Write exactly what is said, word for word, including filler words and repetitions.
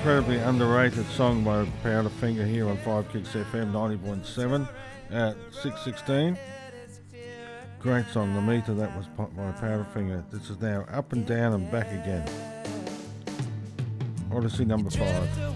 incredibly underrated song by Powderfinger here on Five Kicks F M ninety point seven at six sixteen. Great song. The meat of that was by Powderfinger. This is now Up and Down and Back Again. Odyssey number five.